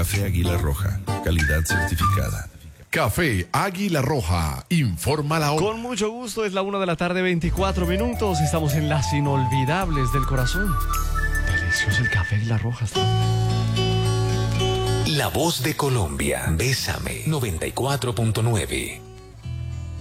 Café Águila Roja, calidad certificada. Café Águila Roja, informa la hora. Con mucho gusto, es la 1:24 p.m. Estamos en las inolvidables del corazón. Delicioso el Café Águila Roja. La voz de Colombia, Bésame 94.9.